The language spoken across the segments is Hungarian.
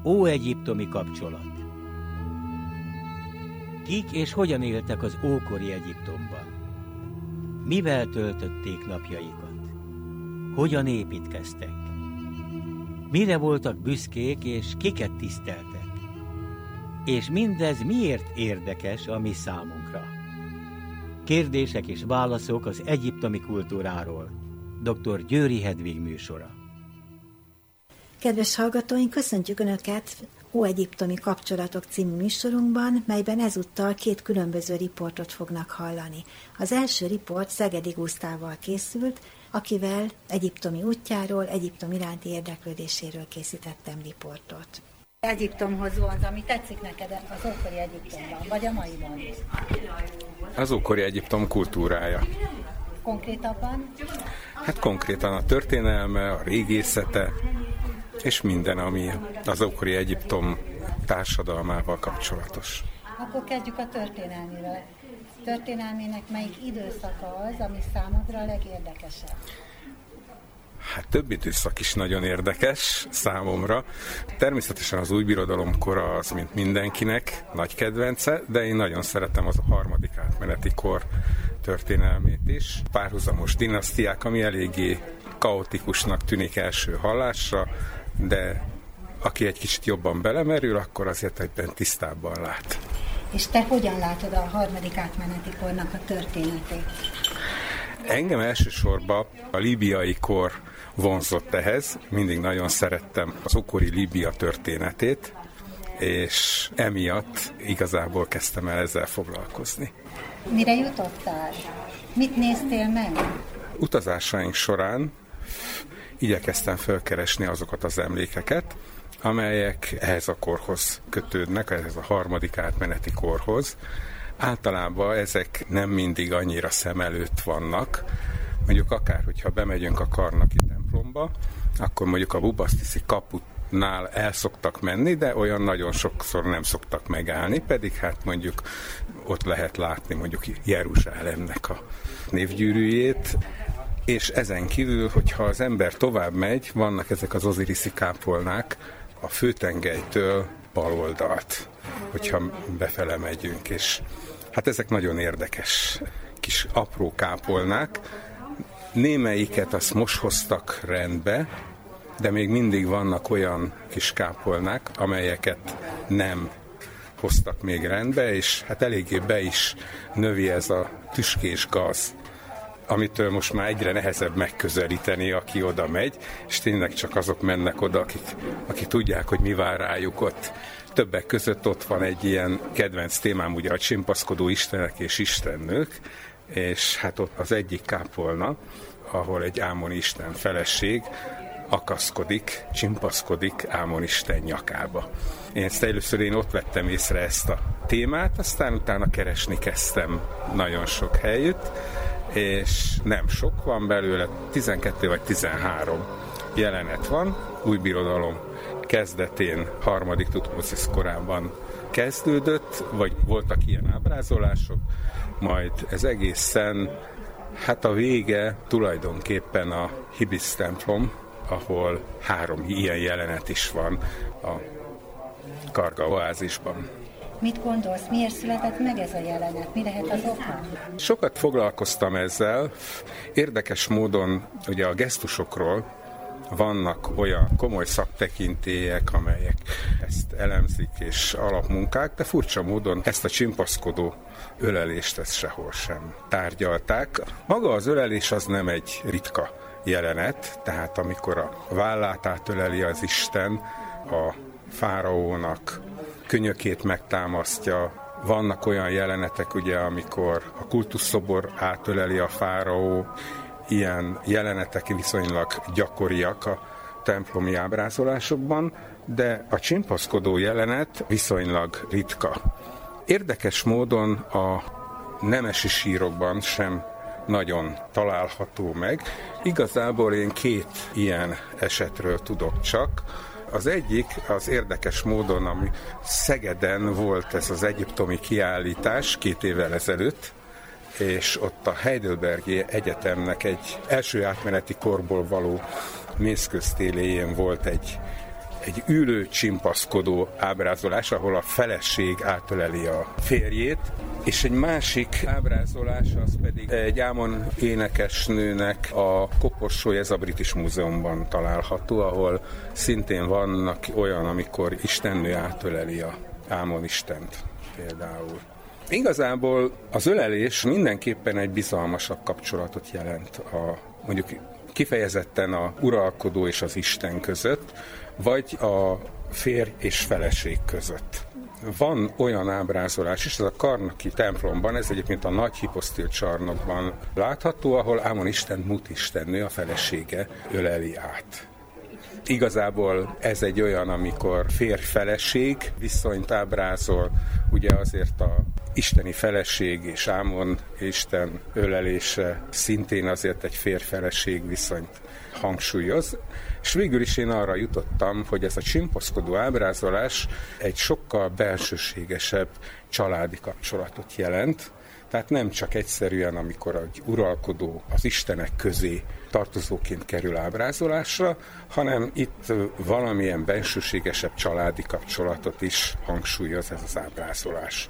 Óegyiptomi kapcsolat. Kik és hogyan éltek az ókori Egyiptomban? Mivel töltötték napjaikat? Hogyan építkeztek? Mire voltak büszkék és kiket tiszteltek? És mindez miért érdekes a mi számunkra? Kérdések és válaszok az egyiptomi kultúráról. Dr. Győri Hedvig műsora. Kedves hallgatóink, köszöntjük Önöket Óegyiptomi kapcsolatok című műsorunkban, melyben ezúttal 2 különböző riportot fognak hallani. Az első riport Szegedi Gusztávval készült, akivel egyiptomi útjáról, Egyiptom iránti érdeklődéséről készítettem riportot. Egyiptomhoz vonz, ami tetszik neked az ókori Egyiptomban, vagy a maiban? Az ókori Egyiptom kultúrája. Konkrétabban? Hát konkrétan a történelme, a régészete, és minden, ami az ókori Egyiptom társadalmával kapcsolatos. Akkor kezdjük a történelmével. Történelmének melyik időszaka az, ami számodra a legérdekesebb? Hát több időszak is nagyon érdekes számomra. Természetesen az új birodalom kora az, mint mindenkinek, nagy kedvence, de én nagyon szeretem az a harmadik átmeneti kor történelmét is. Párhuzamos dinasztiák, ami eléggé kaotikusnak tűnik első hallásra, de aki egy kicsit jobban belemerül, akkor azért egyben tisztábban lát. És te hogyan látod a harmadik átmeneti kornak a történetét? Engem elsősorban a líbiai kor vonzott ehhez. Mindig nagyon szerettem az ókori Líbia történetét, és emiatt igazából kezdtem el ezzel foglalkozni. Mire jutottál? Mit néztél meg? Utazásaink során igyekeztem felkeresni azokat az emlékeket, amelyek ehhez a korhoz kötődnek, ehhez a harmadik átmeneti korhoz. Általában ezek nem mindig annyira szem előtt vannak. Mondjuk akár, hogyha bemegyünk a Karnaki templomba, akkor mondjuk a Bubasztiszi kaputnál el szoktak menni, de olyan nagyon sokszor nem szoktak megállni, pedig hát mondjuk ott lehet látni mondjuk Jeruzsálemnek a névgyűrűjét. És ezen kívül, hogyha az ember tovább megy, vannak ezek az oziriszi kápolnák a főtengelytől bal oldalt, hogyha befele megyünk, és hát ezek nagyon érdekes kis apró kápolnák. Némelyiket azt most hoztak rendbe, de még mindig vannak olyan kis kápolnák, amelyeket nem hoztak még rendbe, és hát eléggé be is növi ez a tüskés gaz, amitől most már egyre nehezebb megközelíteni, aki oda megy, és tényleg csak azok mennek oda, akik tudják, hogy mi vár rájuk ott. Többek között ott van egy ilyen kedvenc témám, ugye a csimpaszkodó istenek és istennők, és hát ott az egyik kápolna, ahol egy ámoni isten feleség akaszkodik, csimpaszkodik ámon isten nyakába. Először ott vettem észre ezt a témát, aztán utána keresni kezdtem nagyon sok helyütt, és nem sok van belőle, 12 vagy 13 jelenet van, új birodalom kezdetén, harmadik Tutmozisz korában kezdődött, vagy voltak ilyen ábrázolások, majd ez egészen, hát a vége tulajdonképpen a Hibisz templom, ahol 3 ilyen jelenet is van a Karga oázisban. Mit gondolsz, miért született meg ez a jelenet? Mi lehet az oka? Sokat foglalkoztam ezzel. Érdekes módon ugye a gesztusokról vannak olyan komoly szaktekintélyek, amelyek ezt elemzik és alapmunkák, de furcsa módon ezt a csimpaszkodó ölelést ezt sehol sem tárgyalták. Maga az ölelés az nem egy ritka jelenet, tehát amikor a vállát átöleli az Isten a fáraónak, könyökét megtámasztja. Vannak olyan jelenetek, ugye, amikor a kultuszszobor átöleli a fáraó, ilyen jelenetek viszonylag gyakoriak a templomi ábrázolásokban, de a csimpaszkodó jelenet viszonylag ritka. Érdekes módon a nemesi sírokban sem nagyon található meg. Igazából én 2 ilyen esetről tudok csak. Az egyik az érdekes módon, ami Szegeden volt ez az egyiptomi kiállítás 2 évvel ezelőtt, és ott a Heidelbergi Egyetemnek egy első átmeneti korból való mészköztéléjén volt egy egy ülő csimpaszkodó ábrázolás, ahol a feleség átöleli a férjét, és egy másik ábrázolás az pedig egy Ámon énekesnőnek a koporsója, ez a British Múzeumban található, ahol szintén vannak olyan, amikor istennő átöleli a Ámon istent például. Igazából az ölelés mindenképpen egy bizalmasabb kapcsolatot jelent mondjuk kifejezetten a uralkodó és az Isten között, vagy a férj és feleség között. Van olyan ábrázolás is, ez a Karnaki templomban, ez egyébként a nagy hiposztil csarnokban látható, ahol Ámon isten Mut istennő, a felesége öleli át. Igazából ez egy olyan, amikor férj-feleség viszonyt ábrázol, ugye azért a isteni feleség és Ámon Isten ölelése szintén azért egy férj-feleség viszonyt hangsúlyoz, és végül is én arra jutottam, hogy ez a csimpaszkodó ábrázolás egy sokkal belsőségesebb családi kapcsolatot jelent, tehát nem csak egyszerűen, amikor egy uralkodó az istenek közé tartozóként kerül ábrázolásra, hanem itt valamilyen bensőségesebb családi kapcsolatot is hangsúlyoz ez az ábrázolás.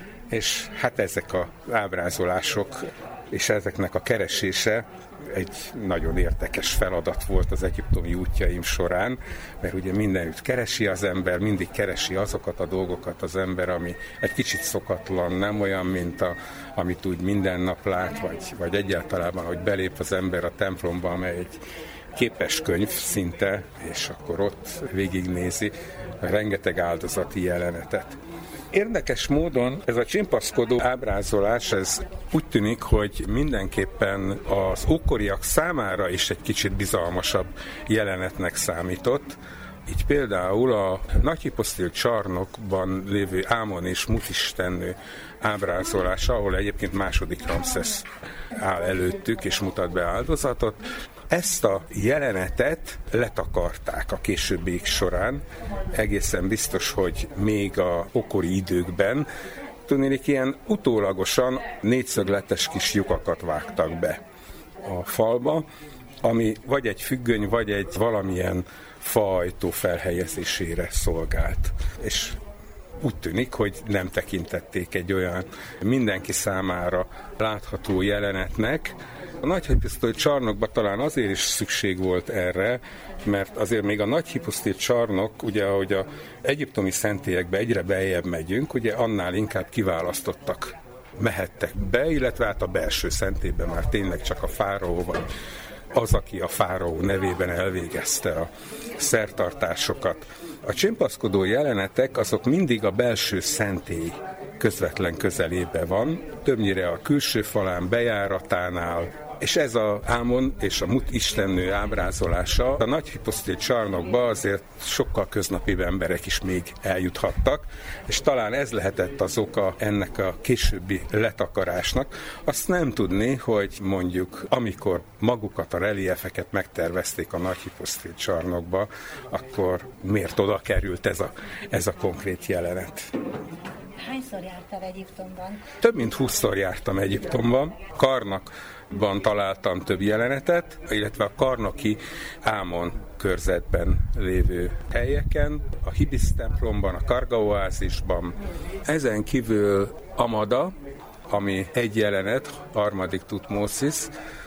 És hát ezek az ábrázolások és ezeknek a keresése egy nagyon érdekes feladat volt az egyiptomi útjaim során, mert ugye mindenütt keresi az ember, mindig keresi azokat a dolgokat az ember, ami egy kicsit szokatlan, nem olyan, mint amit úgy minden nap lát, vagy egyáltalán, hogy belép az ember a templomba, amely egy képeskönyv szinte, és akkor ott végignézi rengeteg áldozati jelenetet. Érdekes módon ez a csimpaszkodó ábrázolás, ez úgy tűnik, hogy mindenképpen az ókoriak számára is egy kicsit bizalmasabb jelenetnek számított. Így például a nagyhiposztil csarnokban lévő Ámon és Mut istennő ábrázolása, ahol egyébként második Ramszesz áll előttük és mutat be áldozatot, ezt a jelenetet letakarták a későbbiek során. Egészen biztos, hogy még a ókori időkben tudnék ilyen utólagosan négyszögletes kis lyukakat vágtak be a falba, ami vagy egy függöny, vagy egy valamilyen faajtó felhelyezésére szolgált. És úgy tűnik, hogy nem tekintették egy olyan mindenki számára látható jelenetnek. A nagyhiposztil csarnokban talán azért is szükség volt erre, mert azért még a nagyhiposztil csarnok, ugye ahogy az egyiptomi szentélyekbe egyre beljebb megyünk, ugye annál inkább kiválasztottak mehettek be, illetve hát a belső szentélyben már tényleg csak a fáraó vagy az, aki a fáraó nevében elvégezte a szertartásokat. A csimpaszkodó jelenetek azok mindig a belső szentély közvetlen közelében van, többnyire a külső falán bejáratánál, és ez a Ámon és a Mut istennő ábrázolása a nagyhiposztil csarnokba azért sokkal köznapibb emberek is még eljuthattak, és talán ez lehetett az oka ennek a későbbi letakarásnak. Azt nem tudni, hogy mondjuk amikor magukat a reliefeket megtervezték a nagyhiposztil csarnokba, akkor miért oda került ez a konkrét jelenet. Hányszor jártál Egyiptomban? Több mint 20-szor jártam Egyiptomban. Karnakban találtam több jelenetet, illetve a karnaki Ámon körzetben lévő helyeken, a Hibisz templomban, a Karga oázisban. Ezen kívül Amada, ami egy jelenet, harmadik Tutmosis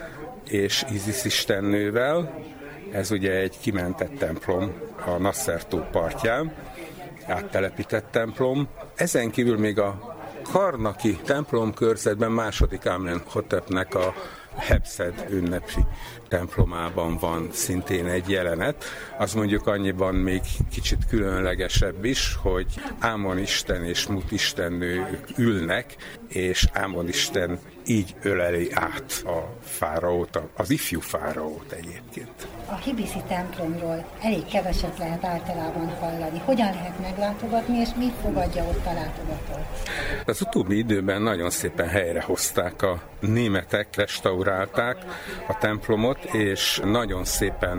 és Izisz istennővel. Ez ugye egy kimentett templom a Nasser-tó partján, áttelepített templom. Ezen kívül még a karnaki templom körzetben második Amenhotepnek a Hebszed ünnepi templomában van szintén egy jelenet. Az mondjuk annyiban még kicsit különlegesebb is, hogy Ámon isten és Mut istennő ülnek, és Ámon isten így öleli át a fáraót, az ifjú fáraót egyébként. A hibiszi templomról elég keveset lehet általában hallani. Hogyan lehet meglátogatni, és mit fogadja ott a látogatót? Az utóbbi időben nagyon szépen helyrehozták a németek, restaurálták a templomot, és nagyon szépen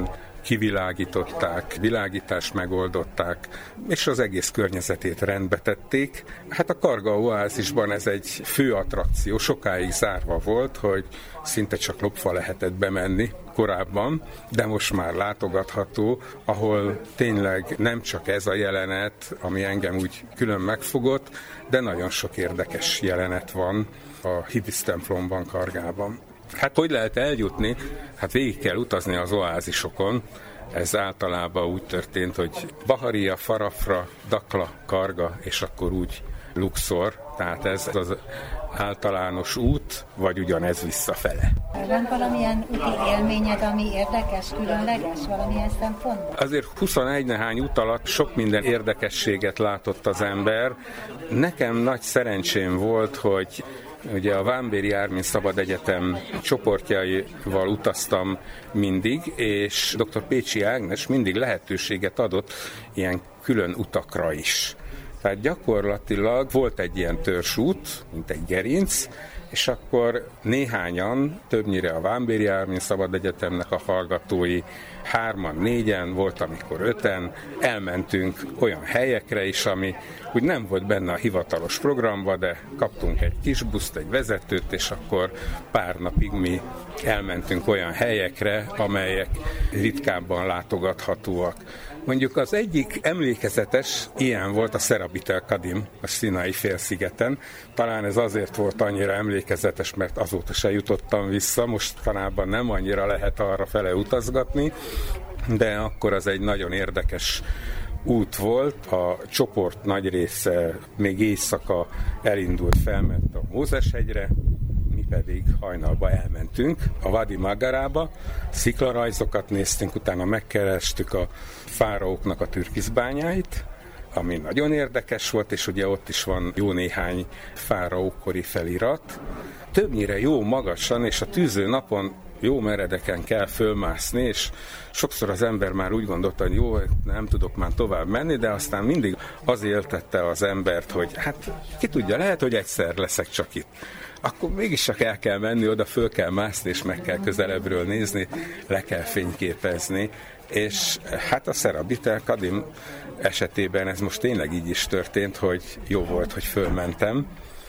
kivilágították, világítást megoldották, és az egész környezetét rendbe tették. Hát a Karga oázisban ez egy fő attrakció, sokáig zárva volt, hogy szinte csak lopva lehetett bemenni korábban, de most már látogatható, ahol tényleg nem csak ez a jelenet, ami engem úgy külön megfogott, de nagyon sok érdekes jelenet van a Hibis templomban, Kargában. Hát hogy lehet eljutni? Hát végig kell utazni az oázisokon. Ez általában úgy történt, hogy Baharia, Farafra, Dakla, Karga, és akkor úgy Luxor. Tehát ez az általános út, vagy ugyanez visszafele. Van valamilyen úti élményed, ami érdekes, különleges valamilyen szempontból? Azért 21 nehány út alatt sok minden érdekességet látott az ember. Nekem nagy szerencsém volt, hogy ugye a Vámbéry Ármin Szabad Egyetem csoportjaival utaztam mindig, és dr. Pécsi Ágnes mindig lehetőséget adott ilyen külön utakra is. Tehát gyakorlatilag volt egy ilyen törzsút, mint egy gerinc, és akkor néhányan, többnyire a Vámbéry Ármin Szabad Egyetemnek a hallgatói, 3-an, 4-en, volt amikor 5-en, elmentünk olyan helyekre is, ami úgy nem volt benne a hivatalos programba, de kaptunk egy kis buszt, egy vezetőt, és akkor pár napig mi elmentünk olyan helyekre, amelyek ritkábban látogathatóak. Mondjuk az egyik emlékezetes ilyen volt a Szerabit el Kadim, a Színai félszigeten. Talán ez azért volt annyira emlékezetes, mert azóta se jutottam vissza, mostanában nem annyira lehet arra fele utazgatni, de akkor az egy nagyon érdekes út volt. A csoport nagy része még éjszaka elindult, felment a Mózeshegyre, mi pedig hajnalba elmentünk a Wadi Magarába, sziklarajzokat néztünk, utána megkerestük a fáraóknak a türkiszbányáit, ami nagyon érdekes volt, és ugye ott is van jó néhány fáraókori felirat. Többnyire jó magasan, és a tűző napon jó meredeken kell fölmászni, és sokszor az ember már úgy gondolta, hogy jó, nem tudok már tovább menni, de aztán mindig az éltette az embert, hogy hát ki tudja, lehet, hogy egyszer leszek csak itt. Akkor mégis csak el kell menni, oda föl kell mászni, és meg kell közelebbről nézni, le kell fényképezni, és hát a Szerabit el Kadim esetében ez most tényleg így is történt, hogy jó volt, hogy fölmentem,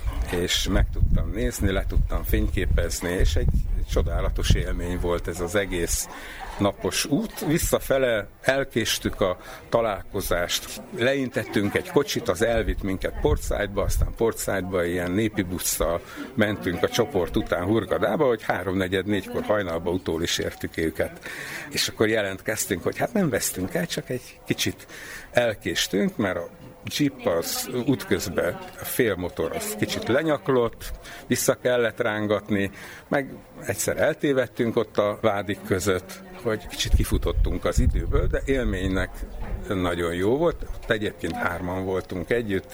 és meg tudtam nézni, le tudtam fényképezni, és egy csodálatos élmény volt ez az egész napos út. Visszafele elkéstük a találkozást, leintettünk egy kocsit, az elvitt minket Port Saidba, aztán Port Saidba ilyen népi busszal mentünk a csoport után Hurgadába, hogy 3-4-kor hajnalba utól is értük őket. És akkor jelentkeztünk, hogy hát nem vesztünk el, csak egy kicsit elkéstünk, mert a Jeep az útközben, a félmotor az kicsit lenyaklott, vissza kellett rángatni, meg egyszer eltévedtünk ott a vádik között, hogy kicsit kifutottunk az időből, de élménynek nagyon jó volt. Ott egyébként 3-an voltunk együtt,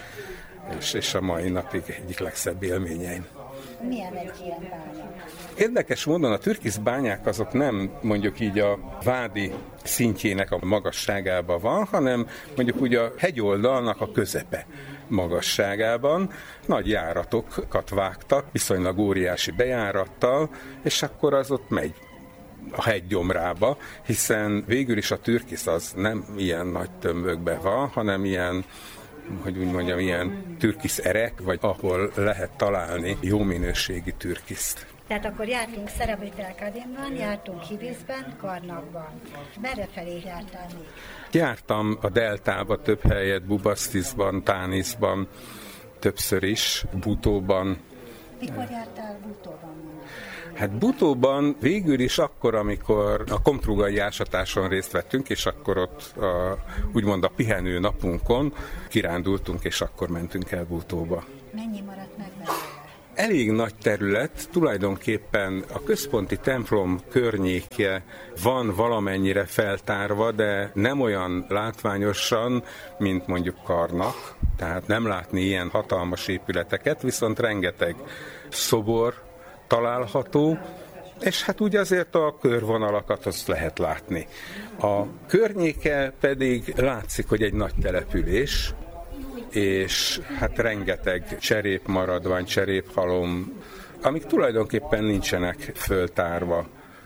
és a mai napig egyik legszebb élményeim. Milyen egy ilyen bánya? Érdekes módon a türkiszbányák azok nem mondjuk így a vádi szintjének a magasságában van, hanem mondjuk úgy a hegyoldalnak a közepe magasságában. Nagy járatokat vágtak, viszonylag óriási bejárattal, és akkor az ott megy a hegy gyomrába, hiszen végül is a türkisz az nem ilyen nagy tömbökben van, hanem ilyen, hogy úgy mondjam, ilyen türkisz erek, vagy ahol lehet találni jó minőségi türkiszt. Tehát akkor jártunk Szerabit el Kadimban, jártunk Hibisben, Karnakban. Merre felé jártál még? Jártam a deltába több helyet, Bubasztiszban, Tániszban, többször is, Butóban. Mikor jártál Butóban? Hát Butóban végül is akkor, amikor a komtrugai ásatáson részt vettünk, és akkor ott úgymond a pihenő napunkon kirándultunk, és akkor mentünk el Butóba. Mennyi maradt meg belőle? Elég nagy terület, tulajdonképpen a központi templom környéke van valamennyire feltárva, de nem olyan látványosan, mint mondjuk Karnak, tehát nem látni ilyen hatalmas épületeket, viszont rengeteg szobor található, és hát úgy azért a körvonalakat azt lehet látni. A környéke pedig látszik, hogy egy nagy település, és hát rengeteg cserépmaradvány, cseréphalom, amik tulajdonképpen nincsenek föltárva.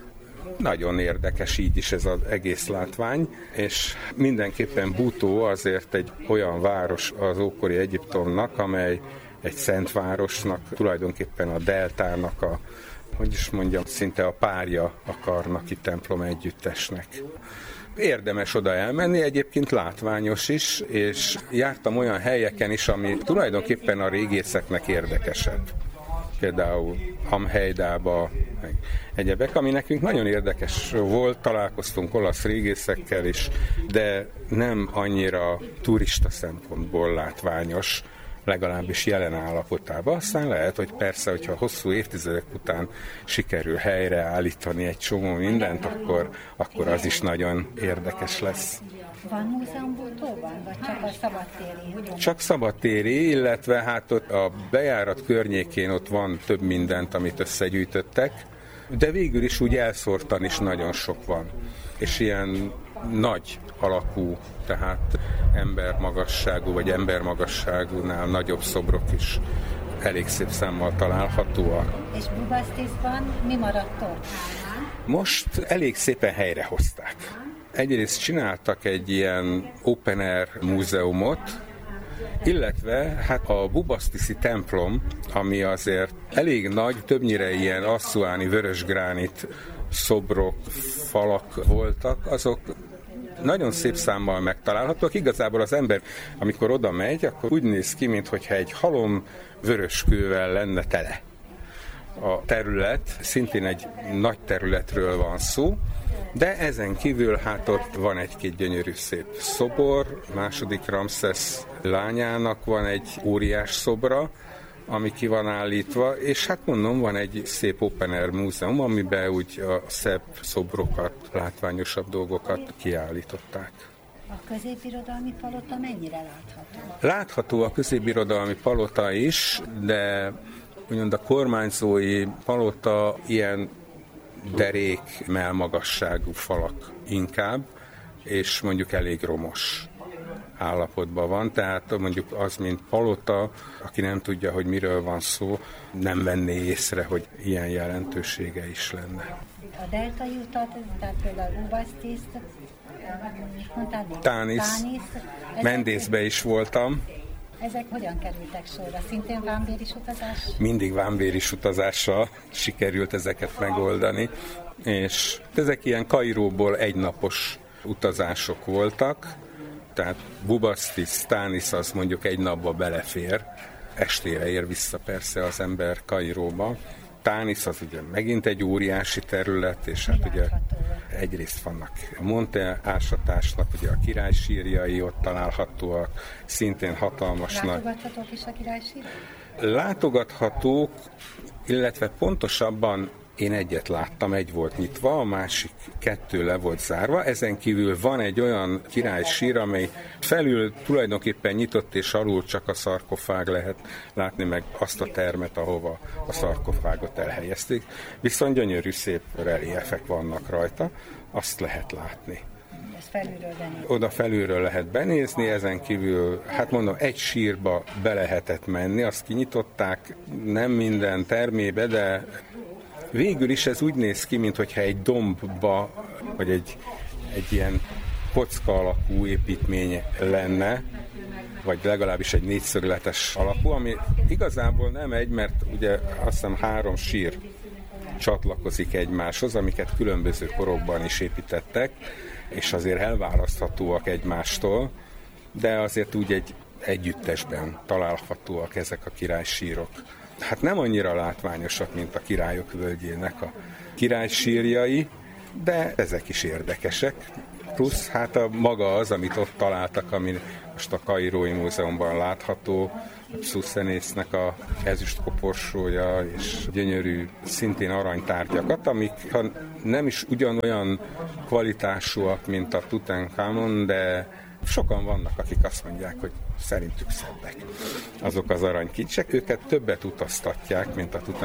Nagyon érdekes így is ez az egész látvány, és mindenképpen Butó azért egy olyan város az ókori Egyiptomnak, amely egy szentvárosnak, tulajdonképpen a deltának szinte a párja a Karnaki templom együttesnek. Érdemes oda elmenni, egyébként látványos is, és jártam olyan helyeken is, ami tulajdonképpen a régészeknek érdekesebb. Például Amhejdába, meg egyebek, ami nekünk nagyon érdekes volt, találkoztunk olasz régészekkel is, de nem annyira turista szempontból látványos, legalábbis jelen állapotában. Aztán lehet, hogy persze, hogyha hosszú évtizedek után sikerül helyreállítani egy csomó mindent, akkor az is nagyon érdekes lesz. Van múzeum Butóban, vagy csak a szabadtéri? Csak szabadtéri, illetve hát ott a bejárat környékén ott van több mindent, amit összegyűjtöttek, de végül is úgy elszórtan is nagyon sok van. És ilyen nagy alakú, tehát embermagasságú, vagy embermagasságúnál nagyobb szobrok is elég szép számmal találhatóak. És Bubasztiszban mi maradt ott? Most elég szépen helyrehozták. Egyrészt csináltak egy ilyen open air múzeumot, illetve hát a Bubasztiszi templom, ami azért elég nagy, többnyire ilyen asszuáni vörösgránit szobrok, falak voltak, azok nagyon szép számmal megtalálhatóak. Igazából az ember, amikor oda megy, akkor úgy néz ki, mintha egy halom vöröskővel lenne tele. A terület, szintén egy nagy területről van szó, de ezen kívül hát ott van egy-két gyönyörű szép szobor, második Ramszesz lányának van egy óriás szobra, ami ki van állítva, és hát mondom, van egy szép open air múzeum, amiben úgy a szebb szobrokat, látványosabb dolgokat kiállították. A középbirodalmi palota mennyire látható? Látható a középbirodalmi palota is, de úgymond a kormányzói palota ilyen derék, melmagasságú falak inkább, és mondjuk elég romos állapotban van, tehát mondjuk az, mint palota, aki nem tudja, hogy miről van szó, nem venné észre, hogy ilyen jelentősége is lenne. A deltai utat, tehát például Bubasztiszt, Tánisz, Mendészbe is voltam. Ezek hogyan kerültek sorra? Szintén vámbéris utazás? Mindig vámbéris utazással sikerült ezeket megoldani, és ezek ilyen Kairóból egynapos utazások voltak, tehát Bubasztiszt, Tánisz az mondjuk egy napba belefér, estére ér vissza persze az ember Kairóba. Tánisz az ugye megint egy óriási terület, és hát ugye egyrészt vannak a Monte ásatásnak, ugye a király sírjai ott találhatóak, szintén hatalmas nagy. Látogathatók is a király sírjai? Látogathatók, illetve pontosabban én egyet láttam, egy volt nyitva, a másik 2 le volt zárva. Ezen kívül van egy olyan király sír, amely felül tulajdonképpen nyitott, és alul csak a szarkofág lehet látni, meg azt a termet, ahova a szarkofágot elhelyezték. Viszont gyönyörű szép reliefek vannak rajta, azt lehet látni. Oda felülről lehet benézni, ezen kívül, hát mondom, egy sírba be lehetett menni, azt kinyitották, nem minden termébe, de végül is ez úgy néz ki, mintha egy dombba, vagy egy ilyen kocka alakú építmény lenne, vagy legalábbis egy négyszögletes alapú, ami igazából nem egy, mert ugye azt hiszem 3 sír csatlakozik egymáshoz, amiket különböző korokban is építettek, és azért elválaszthatóak egymástól, de azért úgy egy együttesben találhatóak ezek a királysírok. Hát nem annyira látványosak, mint a Királyok völgyének a királysírjai, de ezek is érdekesek. Plusz hát a maga az, amit ott találtak, ami most a Kairói Múzeumban látható, Pszuszenésznek a ezüstkoporsója és gyönyörű, szintén aranytárgyakat, amik ha nem is ugyanolyan kvalitásúak, mint a Tutankamon, de sokan vannak, akik azt mondják, hogy szerintük szebbek azok az aranykincsek. Őket többet utaztatják, mint a Tutankamon.